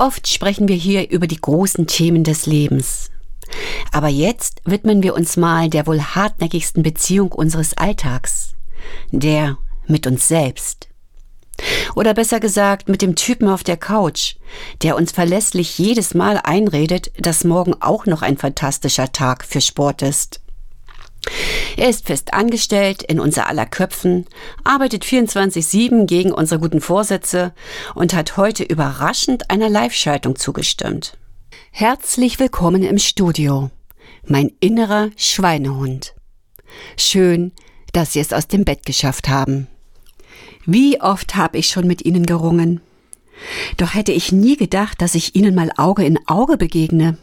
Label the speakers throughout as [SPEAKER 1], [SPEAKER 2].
[SPEAKER 1] Oft sprechen wir hier über die großen Themen des Lebens. Aber jetzt widmen wir uns mal der wohl hartnäckigsten Beziehung unseres Alltags, der mit uns selbst. Oder besser gesagt, mit dem Typen auf der Couch, der uns verlässlich jedes Mal einredet, dass morgen auch noch ein fantastischer Tag für Sport ist. Er ist fest angestellt in unser aller Köpfen, arbeitet 24/7 gegen unsere guten Vorsätze und hat heute überraschend einer Live-Schaltung zugestimmt. Herzlich willkommen im Studio, mein innerer Schweinehund. Schön, dass Sie es aus dem Bett geschafft haben. Wie oft habe ich schon mit Ihnen gerungen. Doch hätte ich nie gedacht, dass ich Ihnen mal Auge in Auge begegne.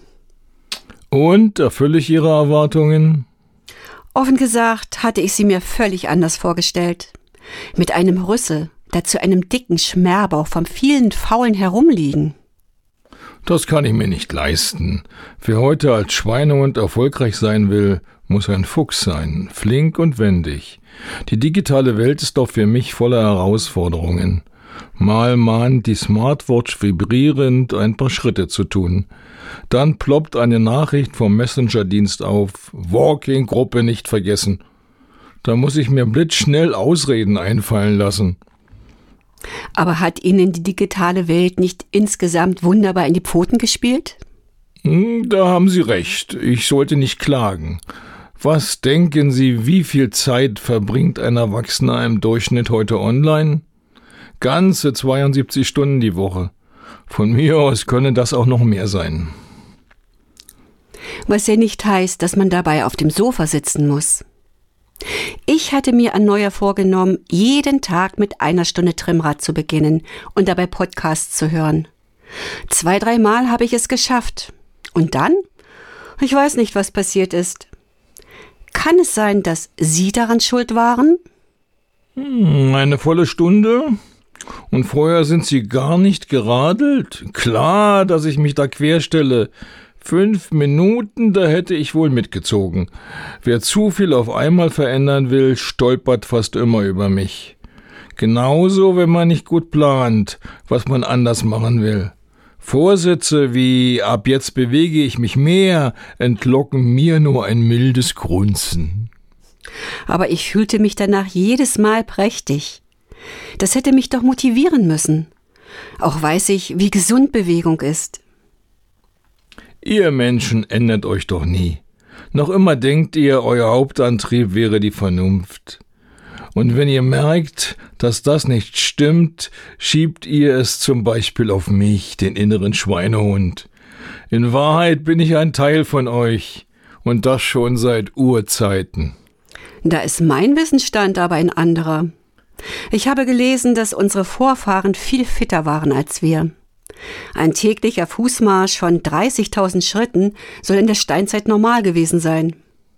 [SPEAKER 2] Und erfülle ich Ihre Erwartungen?
[SPEAKER 1] Offen gesagt hatte ich sie mir völlig anders vorgestellt. Mit einem Rüssel, dazu einem dicken Schmerbauch vom vielen faulen Herumliegen.
[SPEAKER 2] Das kann ich mir nicht leisten. Wer heute als Schweinehund erfolgreich sein will, muss ein Fuchs sein, flink und wendig. Die digitale Welt ist doch für mich voller Herausforderungen. Mal mahnt die Smartwatch vibrierend, ein paar Schritte zu tun. Dann ploppt eine Nachricht vom Messenger-Dienst auf, Walking-Gruppe nicht vergessen. Da muss ich mir blitzschnell Ausreden einfallen lassen.
[SPEAKER 1] Aber hat Ihnen die digitale Welt nicht insgesamt wunderbar in die Pfoten gespielt?
[SPEAKER 2] Da haben Sie recht, ich sollte nicht klagen. Was denken Sie, wie viel Zeit verbringt ein Erwachsener im Durchschnitt heute online? Ganze 72 Stunden die Woche. Von mir aus könne das auch noch mehr sein.
[SPEAKER 1] Was ja nicht heißt, dass man dabei auf dem Sofa sitzen muss. Ich hatte mir an Neujahr vorgenommen, jeden Tag mit 1 Stunde Trimmrad zu beginnen und dabei Podcasts zu hören. 2-3 Mal habe ich es geschafft. Und dann? Ich weiß nicht, was passiert ist. Kann es sein, dass Sie daran schuld waren?
[SPEAKER 2] Eine volle Stunde? Und vorher sind Sie gar nicht geradelt? Klar, dass ich mich da querstelle. 5 Minuten, da hätte ich wohl mitgezogen. Wer zu viel auf einmal verändern will, stolpert fast immer über mich. Genauso, wenn man nicht gut plant, was man anders machen will. Vorsätze wie ab jetzt bewege ich mich mehr, entlocken mir nur ein mildes Grunzen.
[SPEAKER 1] Aber ich fühlte mich danach jedes Mal prächtig. Das hätte mich doch motivieren müssen. Auch weiß ich, wie gesund Bewegung ist.
[SPEAKER 2] Ihr Menschen ändert euch doch nie. Noch immer denkt ihr, euer Hauptantrieb wäre die Vernunft. Und wenn ihr merkt, dass das nicht stimmt, schiebt ihr es zum Beispiel auf mich, den inneren Schweinehund. In Wahrheit bin ich ein Teil von euch, und das schon seit Urzeiten.
[SPEAKER 1] Da ist mein Wissensstand aber ein anderer. Ich habe gelesen, dass unsere Vorfahren viel fitter waren als wir. Ein täglicher Fußmarsch von 30.000 Schritten soll in der Steinzeit normal gewesen sein.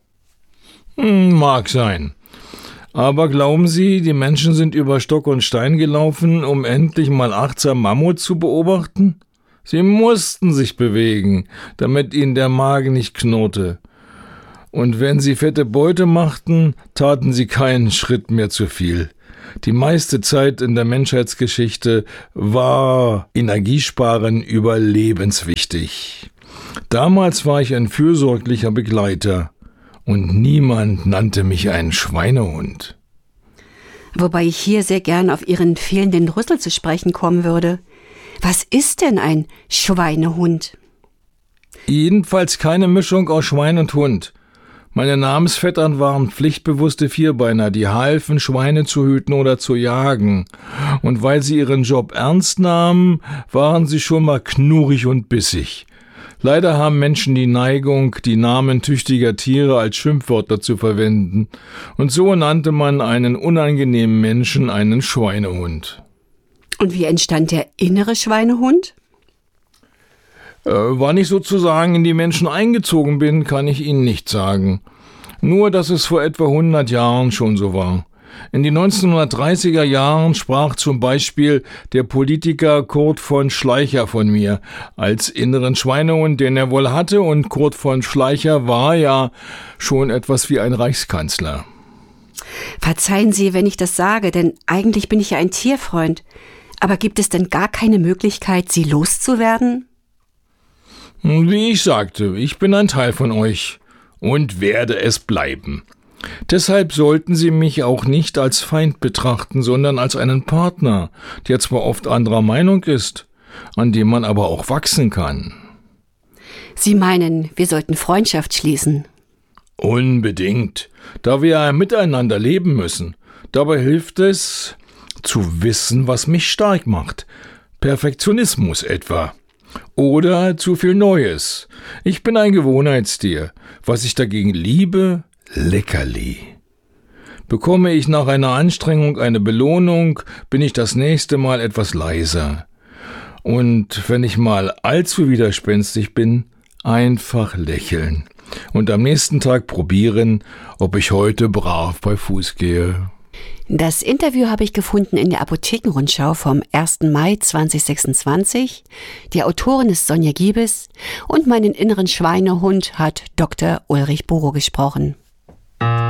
[SPEAKER 2] Mag sein. Aber glauben Sie, die Menschen sind über Stock und Stein gelaufen, um endlich mal achtsam Mammut zu beobachten? Sie mussten sich bewegen, damit ihnen der Magen nicht knurrte. Und wenn sie fette Beute machten, taten sie keinen Schritt mehr zu viel. Die meiste Zeit in der Menschheitsgeschichte war Energiesparen überlebenswichtig. Damals war ich ein fürsorglicher Begleiter und niemand nannte mich einen Schweinehund.
[SPEAKER 1] Wobei ich hier sehr gern auf Ihren fehlenden Rüssel zu sprechen kommen würde. Was ist denn ein Schweinehund?
[SPEAKER 2] Jedenfalls keine Mischung aus Schwein und Hund. Meine Namensvettern waren pflichtbewusste Vierbeiner, die halfen, Schweine zu hüten oder zu jagen. Und weil sie ihren Job ernst nahmen, waren sie schon mal knurrig und bissig. Leider haben Menschen die Neigung, die Namen tüchtiger Tiere als Schimpfwörter zu verwenden. Und so nannte man einen unangenehmen Menschen einen Schweinehund.
[SPEAKER 1] Und wie entstand der innere Schweinehund?
[SPEAKER 2] Wann ich sozusagen in die Menschen eingezogen bin, kann ich Ihnen nicht sagen. Nur, dass es vor etwa 100 Jahren schon so war. In den 1930er Jahren sprach zum Beispiel der Politiker Kurt von Schleicher von mir als inneren Schweinehund, den er wohl hatte, und Kurt von Schleicher war ja schon etwas wie ein Reichskanzler.
[SPEAKER 1] Verzeihen Sie, wenn ich das sage, denn eigentlich bin ich ja ein Tierfreund. Aber gibt es denn gar keine Möglichkeit, sie loszuwerden?
[SPEAKER 2] Wie ich sagte, ich bin ein Teil von euch und werde es bleiben. Deshalb sollten Sie mich auch nicht als Feind betrachten, sondern als einen Partner, der zwar oft anderer Meinung ist, an dem man aber auch wachsen kann.
[SPEAKER 1] Sie meinen, wir sollten Freundschaft schließen?
[SPEAKER 2] Unbedingt, da wir ja miteinander leben müssen. Dabei hilft es, zu wissen, was mich stark macht. Perfektionismus etwa. Oder zu viel Neues. Ich bin ein Gewohnheitstier. Was ich dagegen liebe, Leckerli. Bekomme ich nach einer Anstrengung eine Belohnung, bin ich das nächste Mal etwas leiser. Und wenn ich mal allzu widerspenstig bin, einfach lächeln. Und am nächsten Tag probieren, ob ich heute brav bei Fuß gehe.
[SPEAKER 1] Das Interview habe ich gefunden in der Apothekenrundschau vom 1. Mai 2026. Die Autorin ist Sonja Giebes und meinen inneren Schweinehund hat Dr. Ulrich Buro gesprochen.